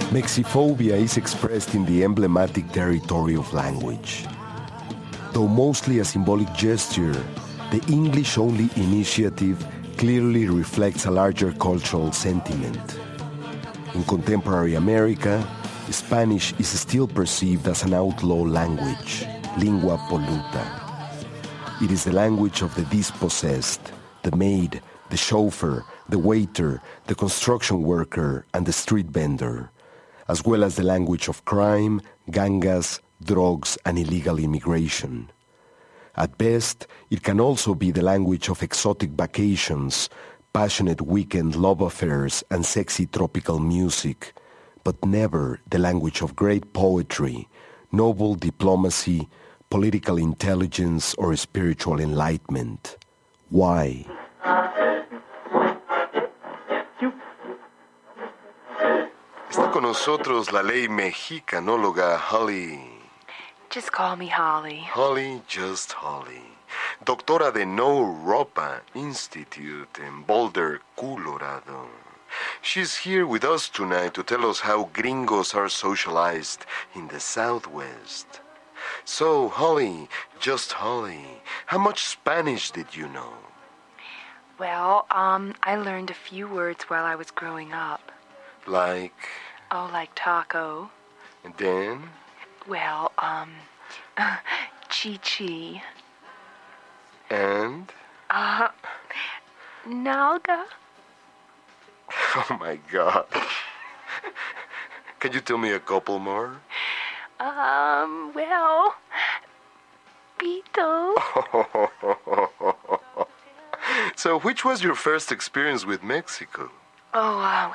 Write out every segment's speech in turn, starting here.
Mexiphobia is expressed in the emblematic territory of language. Though mostly a symbolic gesture, the English-only initiative clearly reflects a larger cultural sentiment. In contemporary America, Spanish is still perceived as an outlaw language, lingua polluta. It is the language of the dispossessed, the maid, the chauffeur, the waiter, the construction worker, and the street vendor, as well as the language of crime, gangas, drugs, and illegal immigration. At best, it can also be the language of exotic vacations, passionate weekend love affairs, and sexy tropical music, but never the language of great poetry, noble diplomacy, political intelligence, or spiritual enlightenment. Why? Está con nosotros la ley mexicanóloga Holly. Just call me Holly. Holly, just Holly. Doctora de No Ropa Institute in Boulder, Colorado. She's here with us tonight to tell us how gringos are socialized in the Southwest. So, Holly, just Holly, how much Spanish did you know? Well, I learned a few words while I was growing up. Like? Oh, like taco. And then? Well, chi-chi. And? Nalga. Oh, my God. Can you tell me a couple more? Well, Pito. So, which was your first experience with Mexico? Oh, well,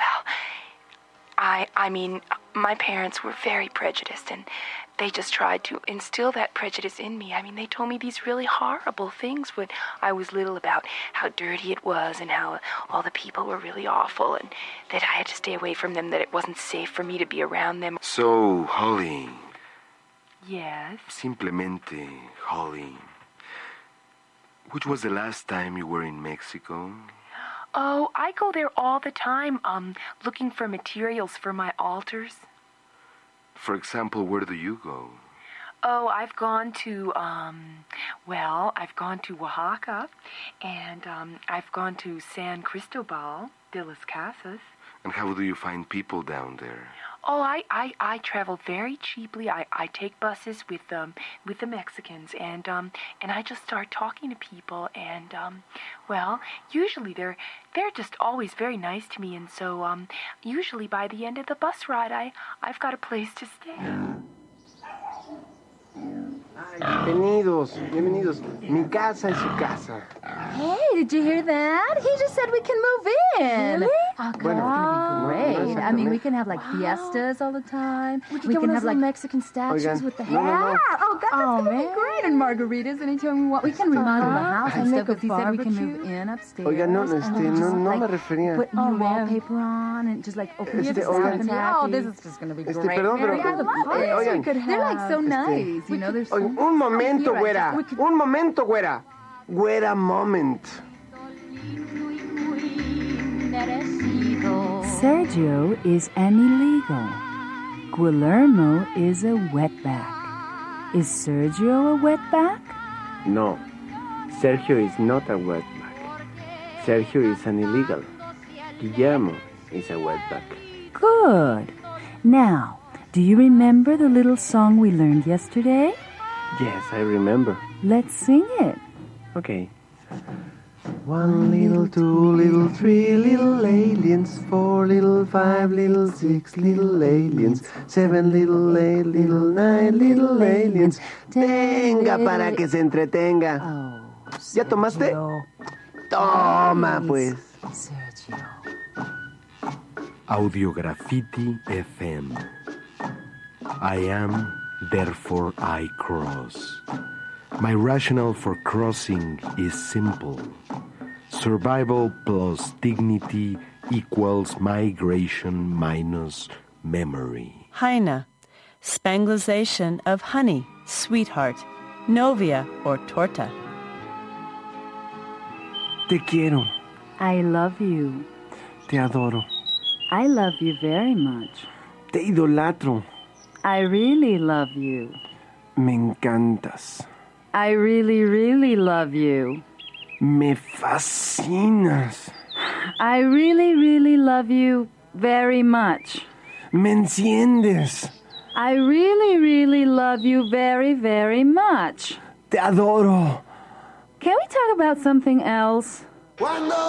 I mean, my parents were very prejudiced, and they just tried to instill that prejudice in me. I mean, they told me these really horrible things when I was little about how dirty it was and how all the people were really awful and that I had to stay away from them, that it wasn't safe for me to be around them. So, Holly. Yes? Simplemente, Holly. Which was the last time you were in Mexico? Oh, I go there all the time, looking for materials for my altars. For example, where do you go? Oh, I've gone to, I've gone to Oaxaca, and I've gone to San Cristobal de las Casas. And how do you find people down there? Oh, I travel very cheaply. I take buses with the Mexicans, and I just start talking to people, and usually they're just always very nice to me, and so usually by the end of the bus ride, I've got a place to stay. Bienvenidos. Mi casa es su casa. Hey, did you hear that? He just said we can move in. Really? Oh, God, it's gonna be great. I mean, we can have like fiestas all the time. We can have like Mexican statues with the hair. No. Oh, God, that's gonna be great. And margaritas anytime we want. We can remodel the house and stuff because he said we can move in upstairs. Oiga, no me refería. Put new wallpaper on and just like open the oigan, Oh, this is just gonna be great. Perdón, pero Oigan, they're like so nice. You know, they're so... Un momento, güera. Un momento, güera. Güera moment. Sergio is an illegal. Guillermo is a wetback. Is Sergio a wetback? No. Sergio is not a wetback. Sergio is an illegal. Guillermo is a wetback. Good. Now, do you remember the little song we learned yesterday? Yes, I remember. Let's sing it. Okay. 1 little, 2 little, 3 little aliens, 4 little, 5 little, 6 little aliens, 7 little, 8 little, 9 little aliens. Tenga para que se entretenga. Oh, ¿Ya tomaste? Sergio. Toma, pues. Sergio. Audio Graffiti FM. I am, therefore I cross. My rationale for crossing is simple. Survival plus dignity equals migration minus memory. Heine, Spanglization of honey, sweetheart, novia or torta. Te quiero. I love you. Te adoro. I love you very much. Te idolatro. I really love you. Me encantas. I really, really love you. Me fascinas. I really, really love you very much. Me enciendes. I really, really love you very, very much. Te adoro. Can we talk about something else?